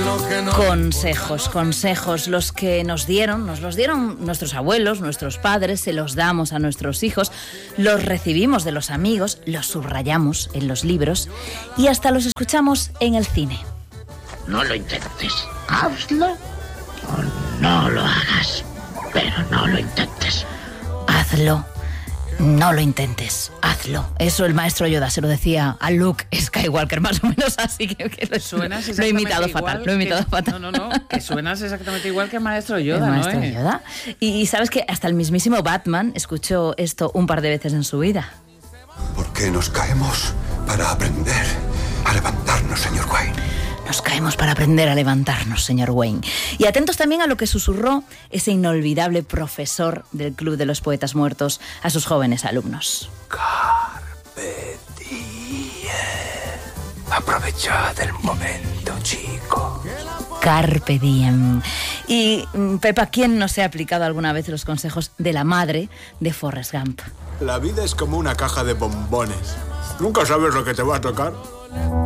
Consejos, los que nos los dieron nuestros abuelos, nuestros padres, se los damos a nuestros hijos, los recibimos de los amigos, los subrayamos en los libros y hasta los escuchamos en el cine. No lo intentes, hazlo o no lo hagas, pero no lo intentes. Hazlo. No lo intentes, hazlo. Eso el maestro Yoda se lo decía a Luke Skywalker, más o menos así que lo he imitado fatal. No, que suenas exactamente igual que el maestro Yoda, el maestro Yoda. Y sabes que hasta el mismísimo Batman escuchó esto un par de veces en su vida. ¿Por qué nos caemos? Para aprender a levantarnos, señor Wayne. Nos caemos para aprender a levantarnos, señor Wayne. Y atentos también a lo que susurró ese inolvidable profesor del Club de los Poetas Muertos a sus jóvenes alumnos. Carpe diem. Aprovechad el momento, chico. Carpe diem. Y, Pepa, ¿quién no se ha aplicado alguna vez los consejos de la madre de Forrest Gump? La vida es como una caja de bombones. Nunca sabes lo que te va a tocar.